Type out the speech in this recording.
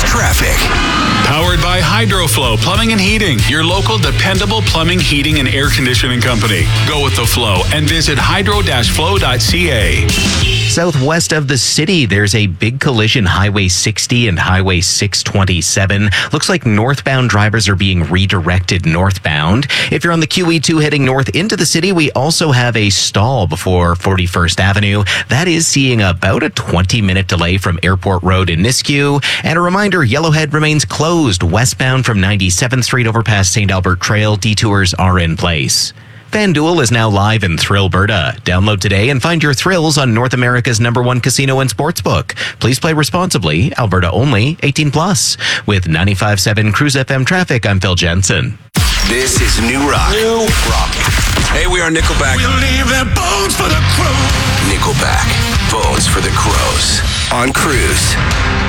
Traffic. Powered by Hydroflow Plumbing and Heating, your local dependable plumbing, heating, and air conditioning company. Go with the flow and visit hydro-flow.ca. Southwest of the city, there's a big collision, Highway 60 and Highway 627. Looks like northbound drivers are being redirected northbound. If you're on the QE2 heading north into the city, we also have a stall before 41st Avenue. That is seeing about a 20-minute delay from Airport Road in Nisku. And a reminder, Yellowhead remains closed westbound from 97th Street over past St. Albert Trail. Detours are in place. FanDuel is now live in Thrillberta. Download today and find your thrills on North America's #1 casino and sportsbook. Please play responsibly. Alberta only. 18+. With 95.7 Cruise FM traffic, I'm Phil Jensen. This is New Rock. Hey, we are Nickelback. We'll leave their bones for the crows. Nickelback. Bones for the Crows. On Cruise.